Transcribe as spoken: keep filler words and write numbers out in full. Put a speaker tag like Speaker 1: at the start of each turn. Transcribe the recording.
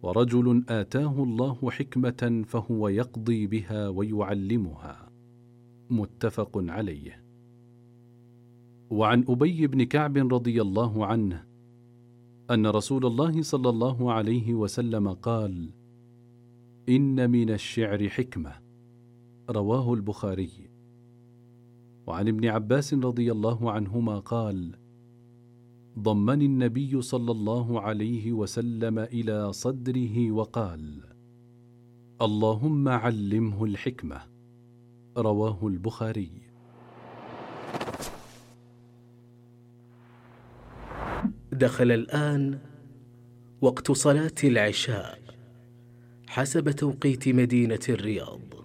Speaker 1: ورجل آتاه الله حكمة فهو يقضي بها ويعلمها. متفق عليه. وعن أبي بن كعب رضي الله عنه أن رسول الله صلى الله عليه وسلم قال: إن من الشعر حكمة. رواه البخاري. وعن ابن عباس رضي الله عنهما قال: ضمني النبي صلى الله عليه وسلم إلى صدره وقال: اللهم علمه الحكمة. رواه البخاري.
Speaker 2: دخل الآن وقت صلاة العشاء حسب توقيت مدينة الرياض.